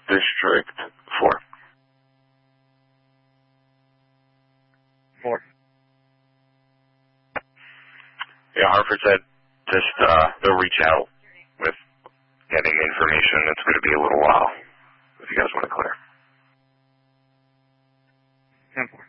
District 4. 4. Yeah, Hartford said just they'll reach out with getting information. It's going to be a little while if you guys want to clear. 10-4.